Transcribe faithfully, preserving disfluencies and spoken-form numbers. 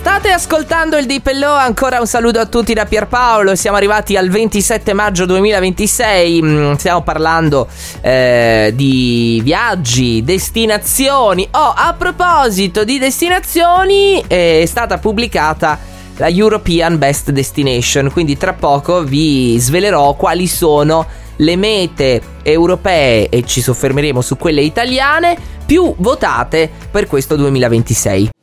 State ascoltando il Deep Hello, ancora un saluto a tutti da Pierpaolo. Siamo arrivati al ventisette maggio duemilaventisei. Stiamo parlando eh, di viaggi, destinazioni. Oh, a proposito di destinazioni, è stata pubblicata la European Best Destination, quindi tra poco vi svelerò quali sono le mete europee, e ci soffermeremo su quelle italiane, più votate per questo duemilaventisei.